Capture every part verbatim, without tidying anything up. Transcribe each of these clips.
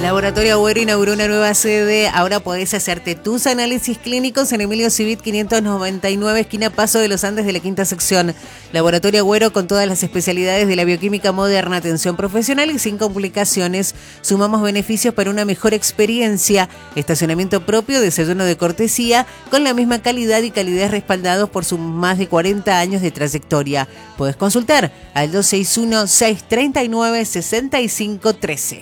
Laboratorio Agüero inauguró una nueva sede. Ahora podés hacerte tus análisis clínicos en Emilio Civit quinientos noventa y nueve, esquina Paso de los Andes de la quinta sección. Laboratorio Agüero con todas las especialidades de la bioquímica moderna, atención profesional y sin complicaciones. Sumamos beneficios para una mejor experiencia. Estacionamiento propio, desayuno de cortesía, con la misma calidad y calidez respaldados por sus más de cuarenta años de trayectoria. Podés consultar al dos seis uno, seis tres nueve, seis cinco uno tres.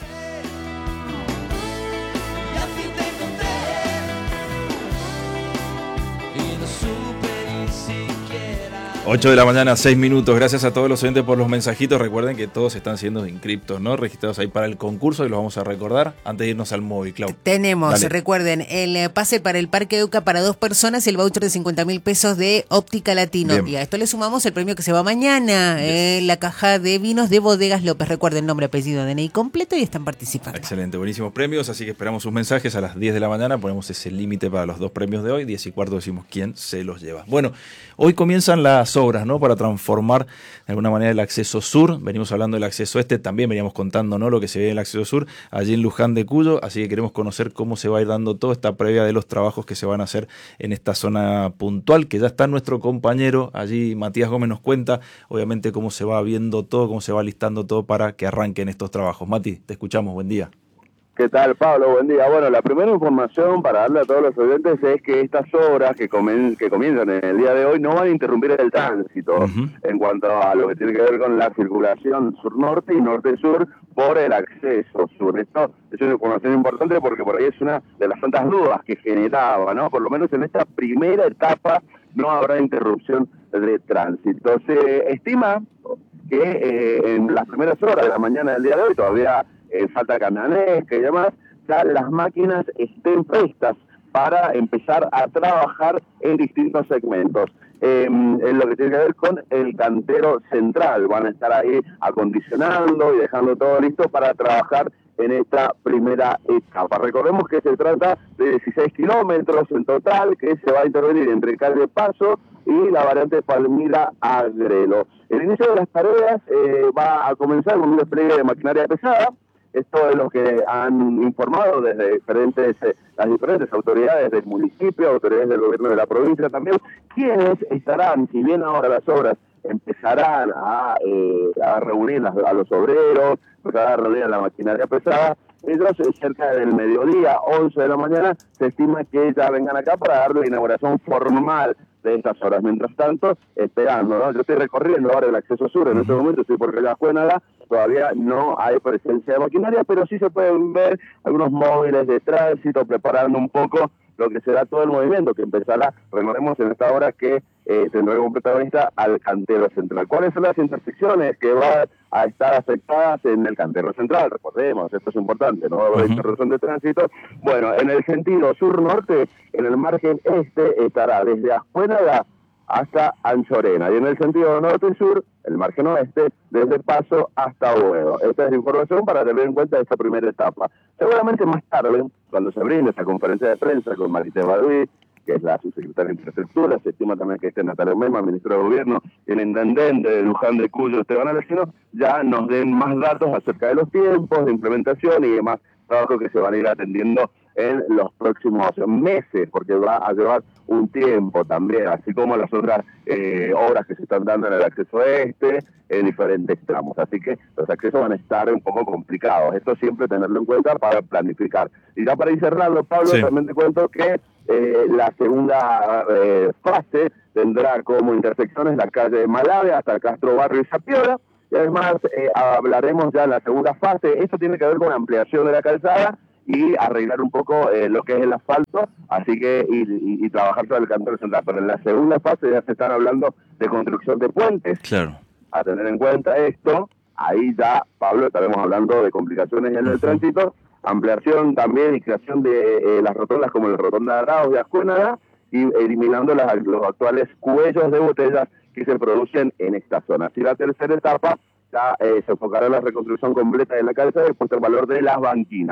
ocho de la mañana, seis minutos. Gracias a todos los oyentes por los mensajitos. Recuerden que todos están siendo inscriptos, ¿no? Registrados ahí para el concurso y los vamos a recordar antes de irnos al móvil, Clau. Tenemos, Dale. Recuerden, el pase para el Parque Euca para dos personas y el voucher de cincuenta mil pesos de Óptica Latino. Bien. Y a esto le sumamos el premio que se va mañana, eh, la caja de vinos de Bodegas López. Recuerden, nombre, apellido, D N I completo y están participando. Excelente, buenísimos premios, así que esperamos sus mensajes a las diez de la mañana. Ponemos ese límite para los dos premios de hoy. diez y cuarto decimos quién se los lleva. Bueno, hoy comienzan las obras, ¿no? Para transformar de alguna manera el acceso sur. Venimos hablando del acceso este, también veníamos contando, ¿no? Lo que se ve en el acceso sur, allí en Luján de Cuyo, así que queremos conocer cómo se va a ir dando toda esta previa de los trabajos que se van a hacer en esta zona puntual, que ya está nuestro compañero, allí Matías Gómez nos cuenta, obviamente cómo se va viendo todo, cómo se va listando todo para que arranquen estos trabajos. Mati, te escuchamos, buen día. ¿Qué tal, Pablo? Buen día. Bueno, la primera información para darle a todos los oyentes es que estas obras que, comen, que comienzan en el día de hoy no van a interrumpir el tránsito uh-huh. en cuanto a lo que tiene que ver con la circulación sur-norte y norte-sur por el acceso sur. Esto es una información importante porque por ahí es una de las tantas dudas que generaba, ¿no? Por lo menos en esta primera etapa no habrá interrupción de tránsito. Se estima que eh, en las primeras horas de la mañana del día de hoy todavía Eh, falta camionesca y demás, ya las máquinas estén prestas para empezar a trabajar en distintos segmentos. Eh, en lo que tiene que ver con el cantero central, van a estar ahí acondicionando y dejando todo listo para trabajar en esta primera etapa. Recordemos que se trata de dieciséis kilómetros en total, que se va a intervenir entre calle Paso y la variante Palmira Agrelo. El inicio de las tareas eh, va a comenzar con un despliegue de maquinaria pesada. Esto es lo que han informado desde diferentes, eh, las diferentes autoridades del municipio, autoridades del gobierno de la provincia también, quienes estarán, si bien ahora las obras empezarán a, eh, a reunir a, a los obreros, empezarán a reunir a la maquinaria pesada, ellos cerca del mediodía, once de la mañana, se estima que ya vengan acá para dar la inauguración formal de estas horas. Mientras tanto, esperando, ¿no? Yo estoy recorriendo ahora el acceso sur, en uh-huh. este momento estoy por la Juénaga, todavía no hay presencia de maquinaria, pero sí se pueden ver algunos móviles de tránsito preparando un poco lo que será todo el movimiento que empezará, recordemos en esta hora que eh, tendrá como protagonista al cantero central. ¿Cuáles son las intersecciones que van a estar afectadas en el cantero central? Recordemos, esto es importante, ¿no? Va a haber interrupción de tránsito. Bueno, en el sentido sur-norte, en el margen este estará desde Ajuénaga hasta Anchorena, y en el sentido norte-sur, el margen oeste, desde Paso hasta Boedo. Esta es la información para tener en cuenta esta primera etapa. Seguramente más tarde, cuando se brinde esta conferencia de prensa con Marité Baduy, que es la subsecretaria de Infraestructura, se estima también que esté Natalia Mema, ministro de Gobierno, y el intendente de Luján de Cuyo, Esteban Alesino, ya nos den más datos acerca de los tiempos de implementación y demás trabajos que se van a ir atendiendo en los próximos meses, porque va a llevar un tiempo también, así como las otras eh, obras que se están dando en el acceso este, en diferentes tramos. Así que los accesos van a estar un poco complicados. Esto siempre tenerlo en cuenta para planificar. Y ya para ir cerrando, Pablo, sí. también te cuento que eh, la segunda eh, fase tendrá como intersecciones la calle de Malave hasta Castro Barrio y Zapiola. Y además eh, hablaremos ya en la segunda fase. Esto tiene que ver con la ampliación de la calzada y arreglar un poco eh, lo que es el asfalto, así que y, y, y trabajar sobre el cantero central. Pero en la segunda fase ya se están hablando de construcción de puentes. Claro. A tener en cuenta esto, ahí ya, Pablo, estaremos hablando de complicaciones en el uh-huh. tránsito, ampliación también y creación de eh, las rotondas como la rotonda de Arauz de Ascuénaga, y eliminando las, los actuales cuellos de botellas que se producen en esta zona. Así la tercera etapa ya eh, se enfocará en la reconstrucción completa de la calzada y puesto el valor de las banquinas. Uh-huh.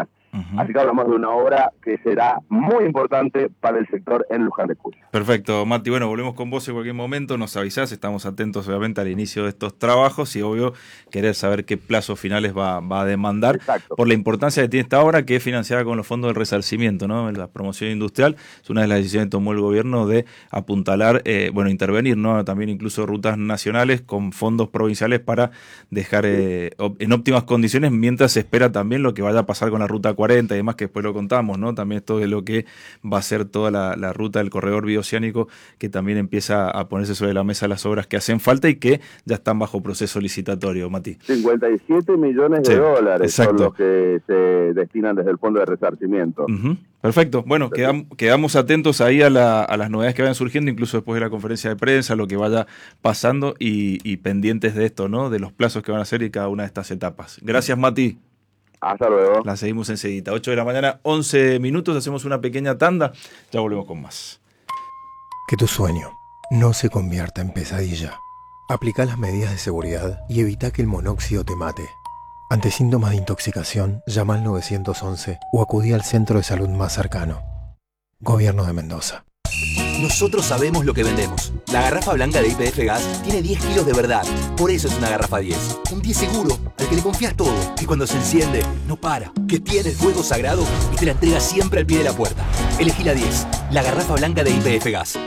Uh-huh. Así que hablamos de una obra que será muy importante para el sector en Luján de Cuyo. Perfecto, Mati. Bueno, volvemos con vos en cualquier momento, nos avisás, estamos atentos obviamente al inicio de estos trabajos y obvio querer saber qué plazos finales va, va a demandar. Exacto. Por la importancia que tiene esta obra, que es financiada con los fondos del resarcimiento, ¿no? La promoción industrial es una de las decisiones que tomó el gobierno de apuntalar, eh, bueno, intervenir, ¿no? También incluso rutas nacionales con fondos provinciales para dejar eh, en óptimas condiciones, mientras se espera también lo que vaya a pasar con la ruta cuarenta y demás, que después lo contamos, ¿no? También esto de lo que va a ser toda la, la ruta del corredor bioceánico, que también empieza a ponerse sobre la mesa las obras que hacen falta y que ya están bajo proceso licitatorio, Mati. cincuenta y siete millones de sí, dólares exacto. son los que se destinan desde el fondo de resarcimiento. Uh-huh. Perfecto. Bueno, quedam, quedamos atentos ahí a, la, a las novedades que vayan surgiendo, incluso después de la conferencia de prensa, lo que vaya pasando y, y pendientes de esto, ¿no? De los plazos que van a hacer y cada una de estas etapas. Gracias, Mati. Hasta luego. La seguimos enseguida. ocho de la mañana, once minutos, hacemos una pequeña tanda, ya volvemos con más. Que tu sueño no se convierta en pesadilla. Aplica las medidas de seguridad y evita que el monóxido te mate. Ante síntomas de intoxicación, llama al nueve once o acudí al centro de salud más cercano. Gobierno de Mendoza. Nosotros sabemos lo que vendemos. La garrafa blanca de Y P F Gas tiene diez kilos de verdad. Por eso es una garrafa diez. Un diez seguro, al que le confías todo. Que cuando se enciende, no para. Que tiene el fuego sagrado y te la entrega siempre al pie de la puerta. Elegí la diez. La garrafa blanca de Y P F Gas.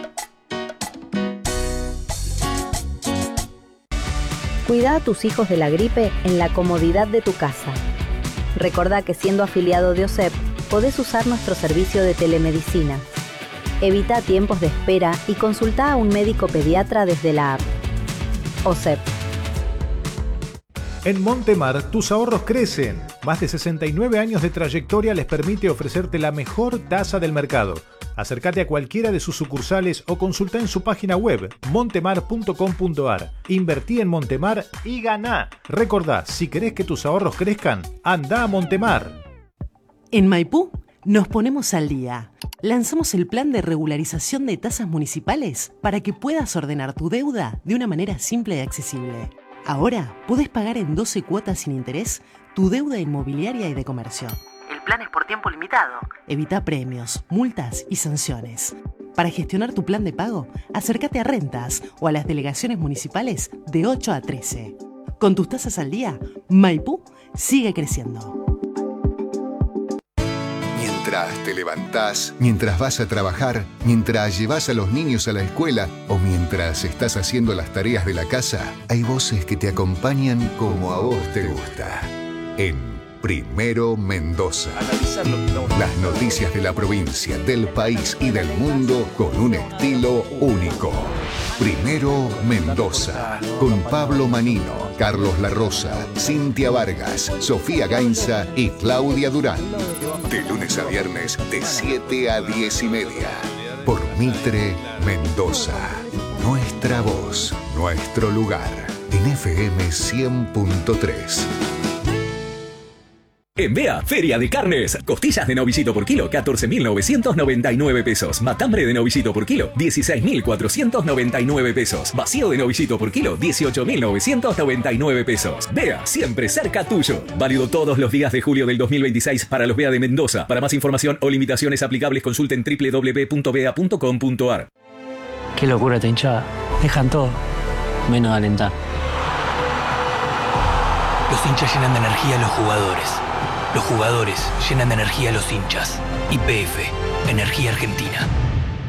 Cuida a tus hijos de la gripe en la comodidad de tu casa. Recordá que siendo afiliado de O S E P, podés usar nuestro servicio de telemedicina. Evita tiempos de espera y consulta a un médico pediatra desde la app. O S E P. En Montemar, tus ahorros crecen. Más de sesenta y nueve años de trayectoria les permite ofrecerte la mejor tasa del mercado. Acércate a cualquiera de sus sucursales o consulta en su página web montemar punto com punto ar. Invertí en Montemar y ganá. Recordá, si querés que tus ahorros crezcan, anda a Montemar. En Maipú nos ponemos al día. Lanzamos el plan de regularización de tasas municipales para que puedas ordenar tu deuda de una manera simple y accesible. Ahora podés pagar en doce cuotas sin interés tu deuda inmobiliaria y de comercio. El plan es por tiempo limitado. Evita premios, multas y sanciones. Para gestionar tu plan de pago, acércate a Rentas o a las delegaciones municipales de ocho a trece. Con tus tasas al día, Maipú sigue creciendo. Mientras te levantás, mientras vas a trabajar, mientras llevas a los niños a la escuela o mientras estás haciendo las tareas de la casa, hay voces que te acompañan como a vos te gusta. En Primero Mendoza. Las noticias de la provincia, del país y del mundo con un estilo único. Primero Mendoza, con Pablo Manino, Carlos La Rosa, Cintia Vargas, Sofía Gainza y Claudia Durán. De lunes a viernes, de siete a diez y media. Por Mitre Mendoza. Nuestra voz, nuestro lugar. En F M cien punto tres. En Bea, Feria de Carnes. Costillas de novillito por kilo, catorce mil novecientos noventa y nueve pesos. Matambre de novillito por kilo, dieciséis mil cuatrocientos noventa y nueve pesos. Vacío de novillito por kilo, dieciocho mil novecientos noventa y nueve pesos. Bea, siempre cerca tuyo. Válido todos los días de julio del dos mil veintiséis para los Bea de Mendoza. Para más información o limitaciones aplicables, consulten doble u doble u doble u punto bea punto com punto ar. Qué locura esta hinchada. Dejan todo, menos alentar. Los hinchas llenan de energía a los jugadores. Los jugadores llenan de energía a los hinchas. Y P F, Energía Argentina.